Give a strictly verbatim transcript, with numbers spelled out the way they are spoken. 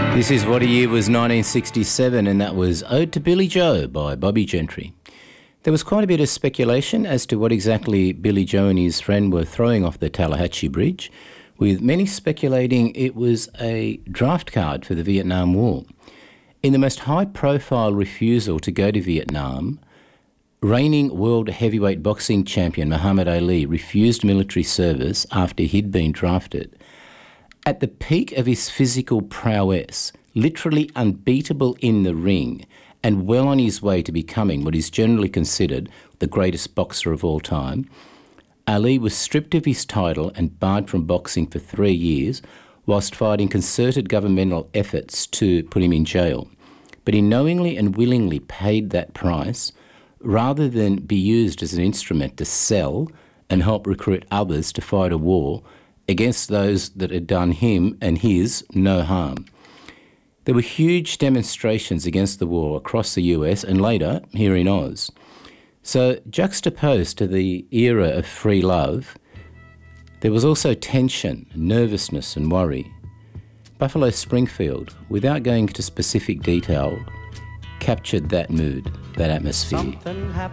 This is What a Year Was nineteen sixty-seven, and that was Ode to Billy Joe by Bobby Gentry. There was quite a bit of speculation as to what exactly Billy Joe and his friend were throwing off the Tallahatchie Bridge, with many speculating it was a draft card for the Vietnam War. In the most high-profile refusal to go to Vietnam, reigning world heavyweight boxing champion Muhammad Ali refused military service after he'd been drafted. At the peak of his physical prowess, literally unbeatable in the ring, and well on his way to becoming what is generally considered the greatest boxer of all time, Ali was stripped of his title and barred from boxing for three years whilst fighting concerted governmental efforts to put him in jail. But he knowingly and willingly paid that price rather than be used as an instrument to sell and help recruit others to fight a war against those that had done him and his no harm. There were huge demonstrations against the war across the U S and later here in Oz. So juxtaposed to the era of free love, there was also tension, nervousness and worry. Buffalo Springfield, without going into specific detail, captured that mood, that atmosphere.